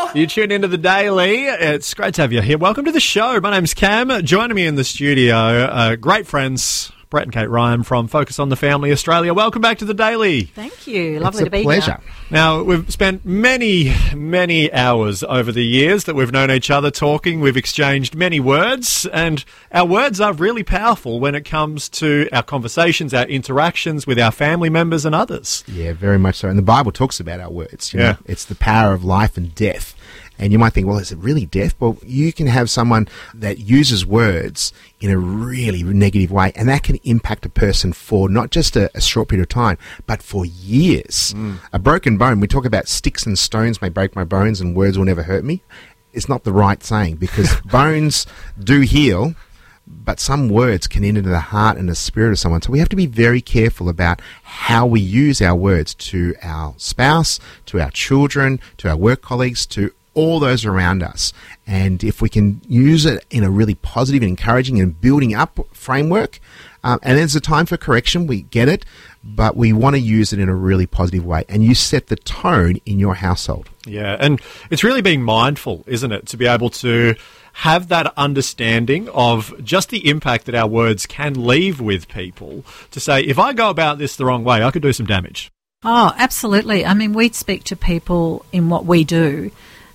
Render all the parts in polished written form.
You tune into The Daily. It's great to have you here. Welcome to the show. My name's Cam. Joining me in the studio, great friends, Brett and Kate Ryan from Focus on the Family Australia. Welcome back to The Daily. Thank you. Lovely to be here. It's a pleasure. Now, we've spent many, many hours over the years that we've known each other talking. We've exchanged many words, and our words are really powerful when it comes to our conversations, our interactions with our family members and others. Yeah, very much so. And the Bible talks about our words. You know, Yeah. it's the power of life and death. And you might think, well, is it really death? Well, you can have someone that uses words in a really negative way, and that can impact a person for not just a short period of time, but for years. A broken bone, we talk about sticks and stones may break my bones and words will never hurt me. It's not the right saying, because bones do heal, but some words can enter the heart and the spirit of someone. So we have to be very careful about how we use our words to our spouse, to our children, to our work colleagues, to all those around us. And if we can use it in a really positive and encouraging and building up framework, and there's a time for correction, we get it, but we want to use it in a really positive way. And you set the tone in your household. Yeah, and it's really being mindful, isn't it, to be able to have that understanding of just the impact that our words can leave with people, to say, if I go about this the wrong way, I could do some damage. Oh, absolutely. I mean, we speak to people in what we do,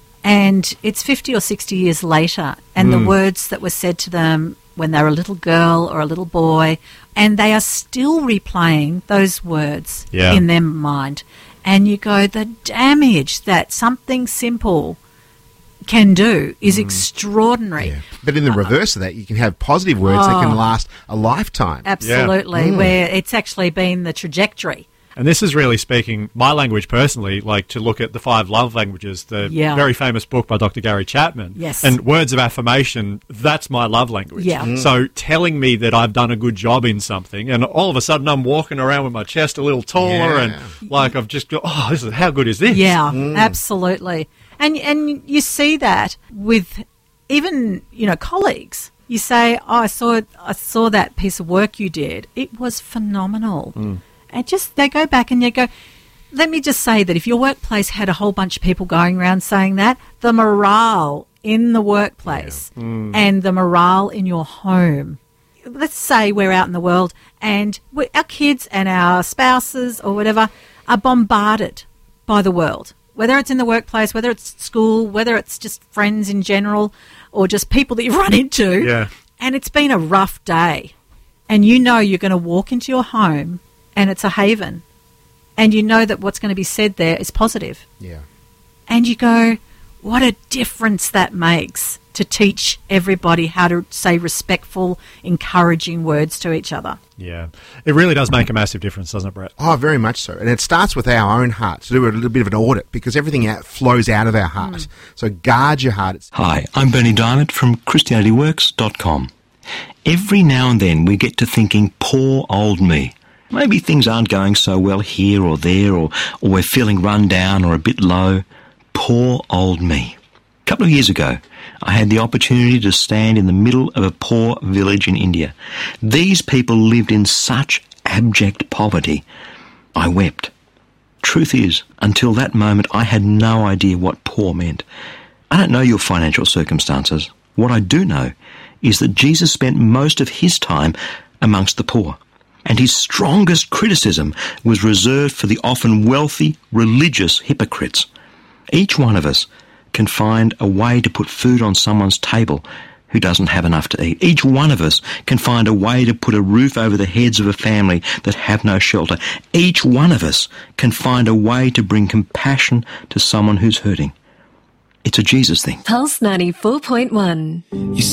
and it's 50 or 60 years later, and the words that were said to them when they were a little girl or a little boy, and they are still replaying those words in their mind. And you go, the damage that something simple can do is extraordinary. Yeah. But in the reverse of that, you can have positive words that can last a lifetime. Absolutely, where it's actually been the trajectory. And this is really speaking my language personally, like to look at the 5 love languages, the very famous book by Dr. Gary Chapman. Yes. And words of affirmation, that's my love language. Yeah. So telling me that I've done a good job in something, and all of a sudden I'm walking around with my chest a little taller and like I've just got, how good is this? Yeah, absolutely. And you see that with even, colleagues. You say, I saw that piece of work you did. It was phenomenal. And they go back and you go, let me just say that if your workplace had a whole bunch of people going around saying that, the morale in the workplace and the morale in your home, let's say we're out in the world and our kids and our spouses or whatever are bombarded by the world, whether it's in the workplace, whether it's school, whether it's just friends in general or just people that you've run into. Yeah. And it's been a rough day. And you're going to walk into your home and it's a haven, and you know that what's going to be said there is positive. Yeah. And you go, what a difference that makes to teach everybody how to say respectful, encouraging words to each other. Yeah. It really does make a massive difference, doesn't it, Brett? Oh, very much so. And it starts with our own heart, to do a little bit of an audit, because everything flows out of our heart. So guard your heart. Hi, I'm Bernie Diamond from ChristianityWorks.com. Every now and then we get to thinking, poor old me. Maybe things aren't going so well here or there, or we're feeling run down or a bit low. Poor old me. A couple of years ago, I had the opportunity to stand in the middle of a poor village in India. These people lived in such abject poverty. I wept. Truth is, until that moment, I had no idea what poor meant. I don't know your financial circumstances. What I do know is that Jesus spent most of his time amongst the poor. And his strongest criticism was reserved for the often wealthy, religious hypocrites. Each one of us can find a way to put food on someone's table who doesn't have enough to eat. Each one of us can find a way to put a roof over the heads of a family that have no shelter. Each one of us can find a way to bring compassion to someone who's hurting. It's a Jesus thing. Pulse 94.1.